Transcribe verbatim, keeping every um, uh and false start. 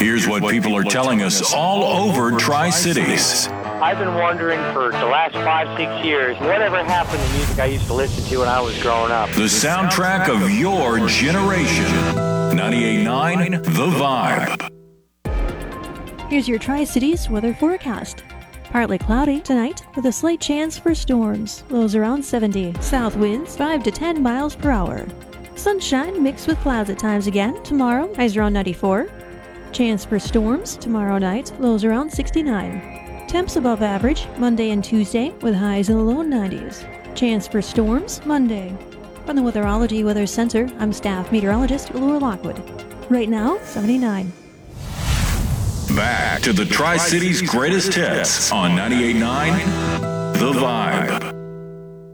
Here's what people are telling us all over Tri-Cities. I've been wondering for the last five, six years, whatever happened to music I used to listen to when I was growing up. The soundtrack of your generation. ninety-eight point nine The Vibe. Here's your Tri-Cities weather forecast. Partly cloudy tonight with a slight chance for storms. Lows around seventy. South winds five to ten miles per hour. Sunshine mixed with clouds at times again. Tomorrow, highs around ninety-four. Chance for storms tomorrow night. Lows around sixty-nine. Temps above average Monday and Tuesday with highs in the low nineties. Chance for storms Monday. From the Weatherology Weather Center, I'm staff meteorologist Laura Lockwood. Right now, seventy-nine. Back to the Tri-Cities greatest hits on ninety-eight point nine The Vibe.